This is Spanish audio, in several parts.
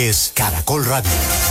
Es Caracol Radio.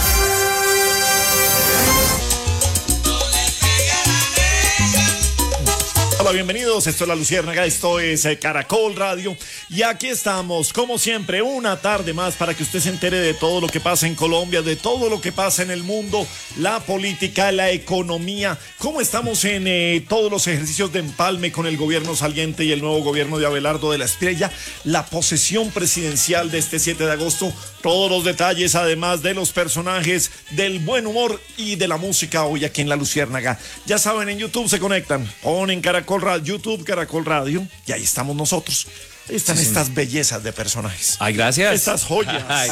Hola, bienvenidos, esto es La Luciérnaga, esto es Caracol Radio y aquí estamos, como siempre, una tarde más para que usted se entere de todo lo que pasa en Colombia, de todo lo que pasa en el mundo, la política, la economía, cómo estamos en todos los ejercicios de empalme con el gobierno saliente y el nuevo gobierno de Abelardo de la Espriella, la posesión presidencial de este 7 de agosto, todos los detalles, además de los personajes, del buen humor y de la música hoy aquí en La Luciérnaga. Ya saben, en YouTube se conectan, ponen Caracol Radio, YouTube Caracol Radio, y ahí estamos nosotros. Ahí están estas bellezas de personajes. Ay, gracias. Estas joyas. Ay,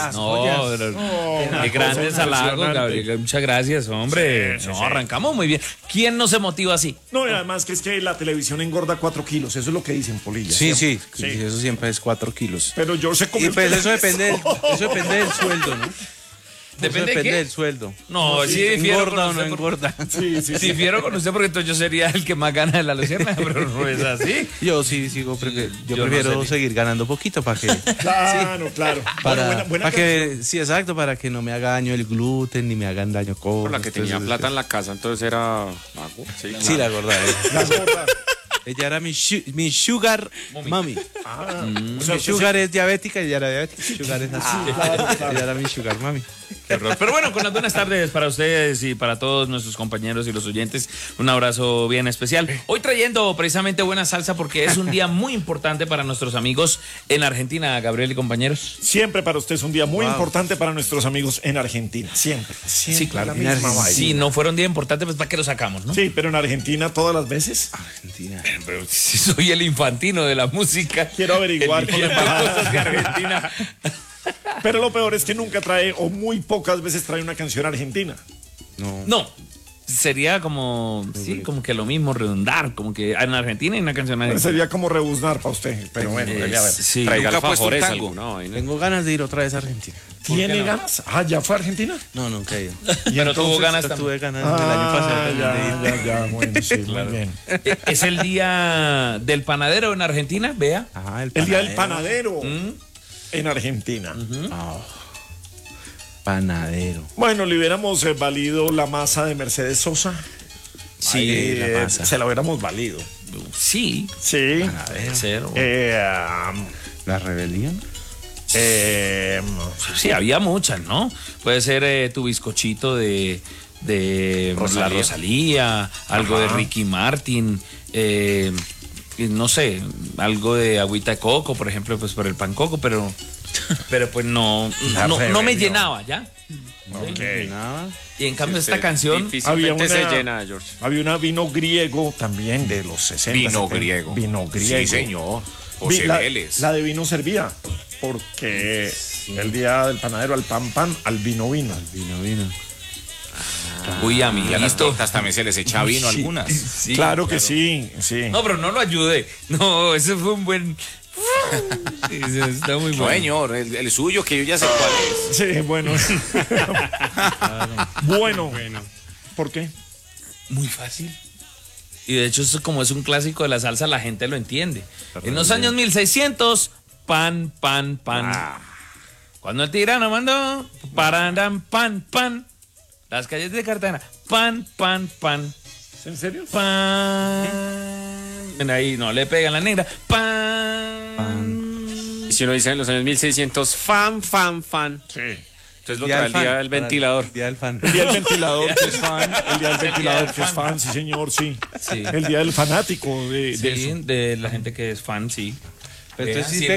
qué grandes halagos, Gabriel. Muchas gracias, hombre. Sí, no, sí. Arrancamos muy bien. ¿Quién no se motiva así? No, y además que es que la televisión engorda 4 kilos, eso es lo que dicen, Polilla. Sí, siempre. sí, eso siempre es 4 kilos. Pero yo sé cómo. Y pues eso depende del sueldo, ¿no? ¿Depende de qué? del sueldo. No, sí difiero ¿Engorda con o no usted. engorda? Sí. Difiero con usted porque entonces yo sería el que más gana de la Luciérnaga, pero no es así. Yo sí sigo, porque yo no prefiero sé. seguir ganando poquito para que... Claro, claro. Bueno, buena para que, sí, exacto, para que no me haga daño el gluten ni me hagan daño cosas. Por la que tenía plata en la casa, entonces era mago. Sí, Sí, la gorda. La gorda. Ella era mi sugar mami. O sea, Mi sugar es diabética y ella era diabética. Sugar es así. Ella era mi sugar mami. Qué horror. Pero bueno, con las buenas tardes para ustedes y para todos nuestros compañeros y los oyentes, un abrazo bien especial. Hoy trayendo precisamente buena salsa porque es un día muy importante para nuestros amigos en Argentina, Gabriel y compañeros. siempre para usted es un día muy importante para nuestros amigos en Argentina. Siempre. Sí, claro. La misma vaina. Si no fuera un día importante, pues ¿para qué lo sacamos, no? Sí, pero en Argentina todas las veces. Argentina. Pero si soy el infantino de la música. Quiero averiguar el con la millón de embajada. cosas de Argentina. Pero lo peor es que nunca trae, o muy pocas veces trae una canción argentina. No, sería como, sí, como que lo mismo, redundar, como que en Argentina hay una canción argentina. Sería como rebuznar para usted. Pero bueno, debe haber. Sí. Traiga Nunca he puesto un alfajores, tango. alguna vaina. Tengo ganas de ir otra vez a Argentina. ¿Tiene ganas? Ah, ¿ya fue a Argentina? No, nunca he ido. Pero tuvo ganas también. Tuve ganas el año pasado de ir. ya, bueno, sí, muy bien. Es el día del panadero en Argentina, vea. Ajá, El día del panadero en Argentina. Panadero. Bueno, le hubiéramos valido la masa de Mercedes Sosa. Sí, la masa. Se la hubiéramos valido. sí. Sí. Puede ser. La rebelión. Sí, había muchas, ¿no? Puede ser tu bizcochito de la Rosalía, algo de Ricky Martin, no sé, algo de agüita de coco, por ejemplo, pues por el pan coco, pero pues no me llenaba, ¿ya? Nada. Y en cambio esta canción Difícilmente había se una- llena, George. Había una vino griego también de los 60. Vino 70. griego. Vino griego. Sí, señor. Vi- José la, Vélez. la de vino servía, porque el día del panadero al pan, al vino. Vino. uy, Y a las amiguito. tortas también se les echa vino algunas. Sí, claro que sí. No, pero no lo ayudé. No, ese fue un buen. Sí, está muy No, bueno. señor, el suyo, que yo ya sé cuál es. Sí, bueno. Bueno. ¿Por qué? Muy fácil. Y de hecho, eso como es un clásico de la salsa, la gente lo entiende. En los años 1600, pan. Cuando el tirano mandó, parandan, pan. Las calles de Cartagena, pan. ¿En serio? Pan. Ahí no le pegan la negra, pan. Y si uno dice en los años 1600, fan. Sí. Entonces lo trae el día del ventilador. El día del fan. El día del ventilador que es fan. El día del ventilador que es fan, sí, señor, sí. Sí. El día del fanático de Sí, eso. de la gente que es fan, sí. Pero entonces Vea, sí sí,